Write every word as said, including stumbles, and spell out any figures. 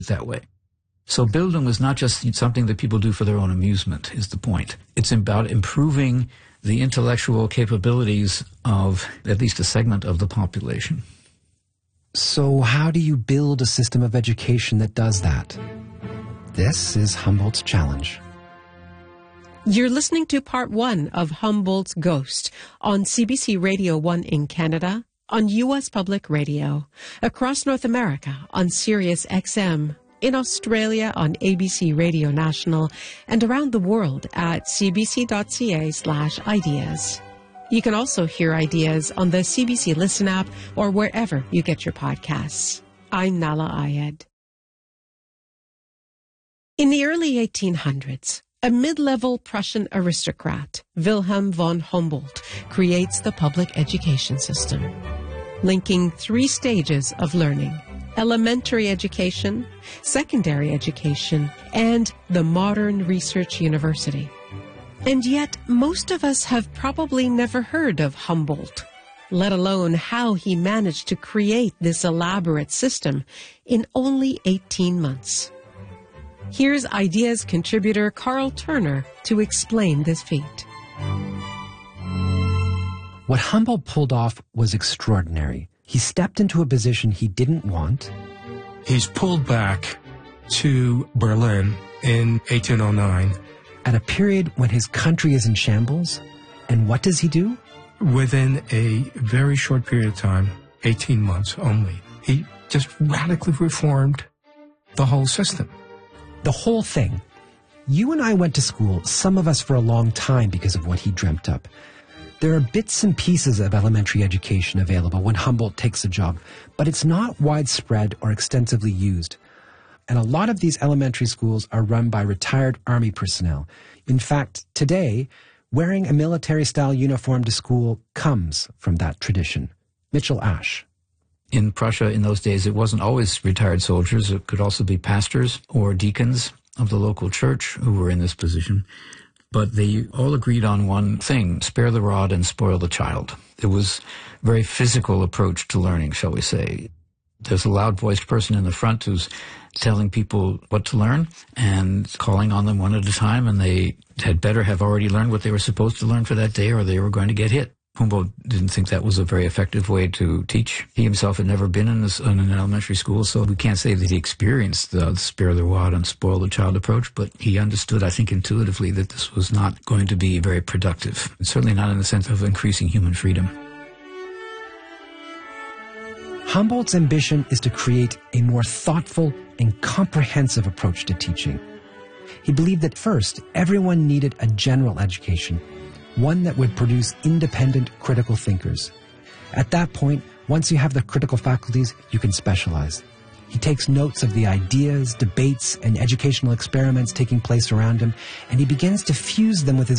that way. So Bildung is not just something that people do for their own amusement, is the point. It's about improving the intellectual capabilities of at least a segment of the population. So how do you build a system of education that does that? This is Humboldt's challenge. You're listening to part one of Humboldt's Ghost on C B C Radio one in Canada, on U S Public Radio, across North America on Sirius X M, in Australia on A B C Radio National, and around the world at cbc.ca slash ideas. You can also hear Ideas on the C B C Listen app or wherever you get your podcasts. I'm Nala Ayed. In the early eighteen hundreds, a mid-level Prussian aristocrat, Wilhelm von Humboldt, creates the public education system, linking three stages of learning: elementary education, secondary education, and the modern research university. And yet, most of us have probably never heard of Humboldt, let alone how he managed to create this elaborate system in only eighteen months. Here's Ideas contributor Carl Turner to explain this feat. What Humboldt pulled off was extraordinary. He stepped into a position he didn't want. He's pulled back to Berlin in eighteen oh nine. At a period when his country is in shambles. And what does he do? Within a very short period of time, eighteen months only, he just radically reformed the whole system. The whole thing. You and I went to school, some of us for a long time because of what he dreamt up. There are bits and pieces of elementary education available when Humboldt takes a job, but it's not widespread or extensively used. And a lot of these elementary schools are run by retired army personnel. In fact, today, wearing a military-style uniform to school comes from that tradition. Mitchell Ash. In Prussia in those days, it wasn't always retired soldiers. It could also be pastors or deacons of the local church who were in this position. But they all agreed on one thing: spare the rod and spoil the child. It was a very physical approach to learning, shall we say. There's a loud-voiced person in the front who's telling people what to learn and calling on them one at a time, and they had better have already learned what they were supposed to learn for that day or they were going to get hit. Humboldt didn't think that was a very effective way to teach. He himself had never been in, this, in an elementary school, so we can't say that he experienced the spare the rod and spoil the child approach, but he understood, I think, intuitively that this was not going to be very productive, and certainly not in the sense of increasing human freedom. Humboldt's ambition is to create a more thoughtful and comprehensive approach to teaching. He believed that first, everyone needed a general education, one that would produce independent critical thinkers. At that point, once you have the critical faculties, you can specialize. He takes notes of the ideas, debates, and educational experiments taking place around him, and he begins to fuse them with his